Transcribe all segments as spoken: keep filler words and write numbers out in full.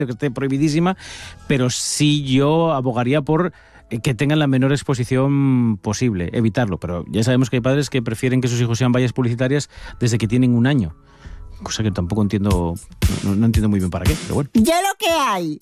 que esté prohibidísima, pero sí yo abogaría por que tengan la menor exposición posible, evitarlo. Pero ya sabemos que hay padres que prefieren que sus hijos sean vallas publicitarias desde que tienen un año. Cosa que tampoco entiendo, no, no entiendo muy bien para qué, pero bueno. Ya lo que hay.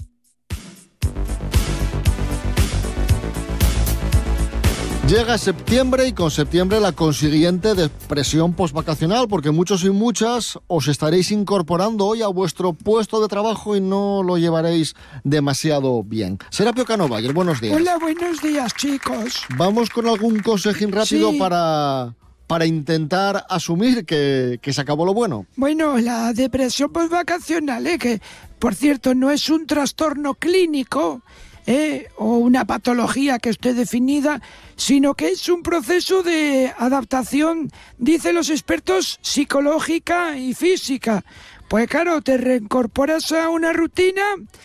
Llega septiembre y con septiembre la consiguiente depresión postvacacional, porque muchos y muchas os estaréis incorporando hoy a vuestro puesto de trabajo y no lo llevaréis demasiado bien. Serapio Cano Bayer, buenos días. Hola, buenos días, chicos. Vamos con algún consejín rápido Sí. para, para intentar asumir que, que se acabó lo bueno. Bueno, la depresión postvacacional, ¿eh? Que, por cierto, no es un trastorno clínico, ¿eh? O una patología que esté definida, sino que es un proceso de adaptación, dicen los expertos, psicológica y física. Pues claro, te reincorporas a una rutina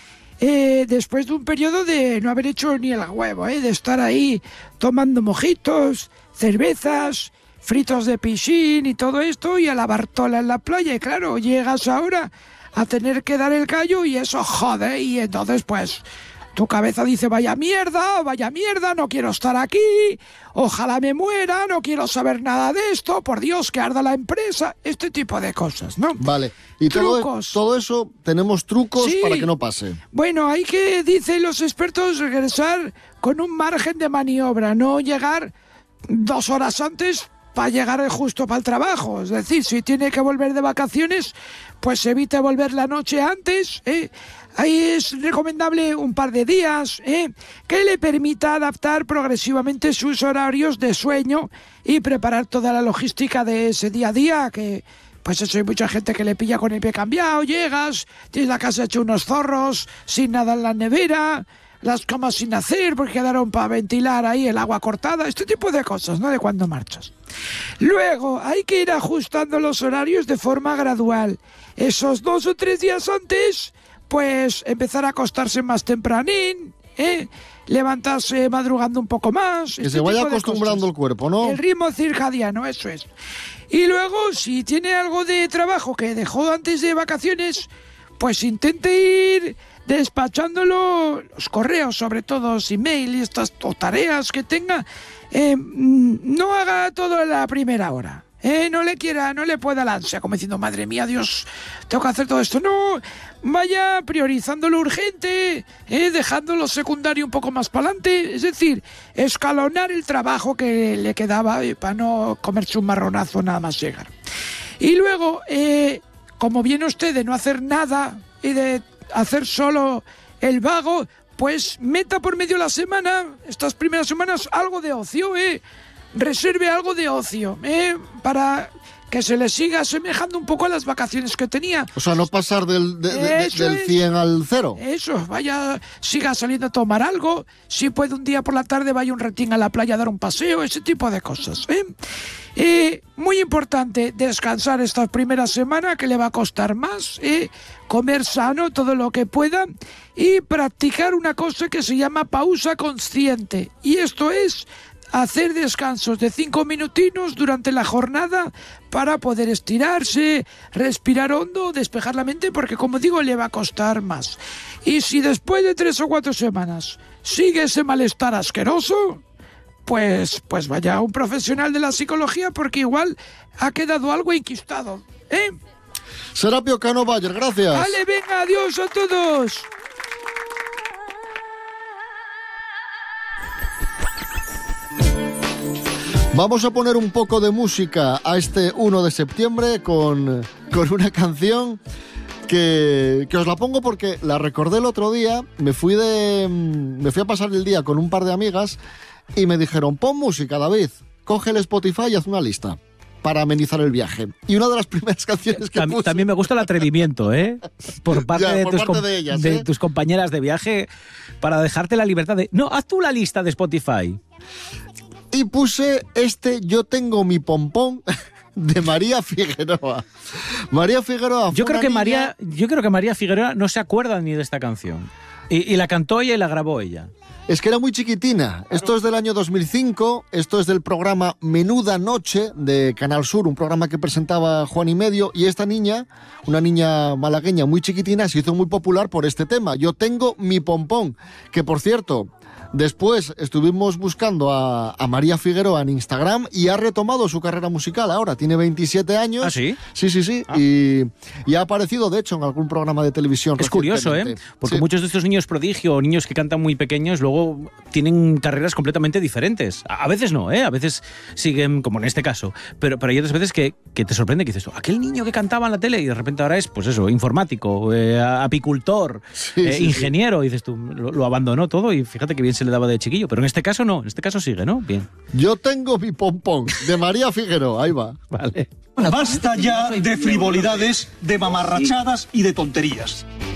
eh, después de un periodo de no haber hecho ni el huevo, ¿eh? De estar ahí tomando mojitos, cervezas, fritos de piscín y todo esto, y a la Bartola en la playa. Y claro, llegas ahora a tener que dar el callo y eso jode, y entonces pues tu cabeza dice, vaya mierda, vaya mierda, no quiero estar aquí, ojalá me muera, no quiero saber nada de esto, por Dios, que arda la empresa, este tipo de cosas, ¿no? Vale, y todo, Trucos. todo eso, tenemos trucos Sí. para que no pase. Bueno, hay que, dicen los expertos, regresar con un margen de maniobra, no llegar dos horas antes para llegar justo para el trabajo. Es decir, si tiene que volver de vacaciones, pues evite volver la noche antes, ¿eh? Ahí es recomendable un par de días, ¿eh? Que le permita adaptar progresivamente sus horarios de sueño y preparar toda la logística de ese día a día, que pues eso, hay mucha gente que le pilla con el pie cambiado, llegas, tienes la casa hecha unos zorros, sin nada en la nevera, las camas sin hacer porque quedaron para ventilar ahí el agua cortada, este tipo de cosas, ¿no? De cuando marchas. Luego, hay que ir ajustando los horarios de forma gradual. Esos dos o tres días antes, pues empezar a acostarse más tempranín, ¿eh? Levantarse madrugando un poco más. Que este se vaya tipo de acostumbrando cosas. el cuerpo, ¿no? El ritmo circadiano, eso es. Y luego, si tiene algo de trabajo que dejó antes de vacaciones, pues intente ir despachándolo, los correos, sobre todo, los email y estas o tareas que tenga, eh, no haga todo a la primera hora. Eh, no le quiera, no le pueda la ansia, como diciendo, madre mía, Dios, tengo que hacer todo esto. No, vaya priorizando lo urgente, eh, dejando lo secundario un poco más para adelante. Es decir, escalonar el trabajo que le quedaba eh, para no comerse un marronazo nada más llegar. Y luego, eh, como viene usted de no hacer nada y de hacer solo el vago, pues meta por medio la semana, estas primeras semanas, algo de ocio, ¿eh? Reserve algo de ocio, ¿eh? Para que se le siga asemejando un poco a las vacaciones que tenía. O sea, no pasar del, de- de- Eso del es. cien al cero. Eso, vaya, siga saliendo a tomar algo, si puede un día por la tarde vaya un ratín a la playa a dar un paseo, ese tipo de cosas, ¿eh? Eh, muy importante, descansar esta primera semana, que le va a costar más, ¿eh? Comer sano todo lo que pueda y practicar una cosa que se llama pausa consciente. Y esto es hacer descansos de cinco minutinos durante la jornada para poder estirarse, respirar hondo, despejar la mente, porque como digo, le va a costar más. Y si después de tres o cuatro semanas sigue ese malestar asqueroso, pues, pues vaya a un profesional de la psicología, porque igual ha quedado algo enquistado, ¿eh? Serapio Cano Bayer, gracias. Vale, venga, adiós a todos. Vamos a poner un poco de música a este uno de septiembre con, con una canción que, que os la pongo porque la recordé el otro día. Me fui, de, me fui a pasar el día con un par de amigas y me dijeron, pon música, David, coge el Spotify y haz una lista para amenizar el viaje. Y una de las primeras canciones que Tam- puse... También me gusta el atrevimiento, ¿eh? Por parte, Ya, de, por tus, parte com- de ellas, de ¿eh? tus compañeras de viaje, para dejarte la libertad de... No, haz tú la lista de Spotify. Y puse este Yo tengo mi pompón de María Figueroa. María Figueroa fue Yo creo una que niña- María, yo creo que María Figueroa no se acuerda ni de esta canción. Y, y la cantó ella y la grabó ella. Es que era muy chiquitina. Esto es del año dos mil cinco, esto es del programa Menuda Noche de Canal Sur, un programa que presentaba Juan y Medio, y esta niña, una niña malagueña muy chiquitina, se hizo muy popular por este tema. Yo tengo mi pompón, que por cierto, después estuvimos buscando a, a María Figueroa en Instagram y ha retomado su carrera musical ahora, tiene veintisiete años. ¿Ah, sí? Sí, sí, sí, Ah. y, y ha aparecido de hecho en algún programa de televisión. Es curioso, ¿eh? recientemente. Porque Sí. muchos de estos niños prodigio o niños que cantan muy pequeños luego tienen carreras completamente diferentes. A a veces no, ¿eh? A veces siguen, como en este caso. Pero, pero hay otras veces que, que te sorprende que dices, aquel niño que cantaba en la tele y de repente ahora es, pues eso, informático, eh, apicultor, Sí, eh, sí, sí. ingeniero. Y dices tú, lo, lo abandonó todo y fíjate que bien se le daba de chiquillo. Pero en este caso no, en este caso sigue, ¿no? Bien. Yo tengo mi pompón, de María Figueroa, ahí va. Vale. Basta ya de frivolidades, de mamarrachadas y de tonterías.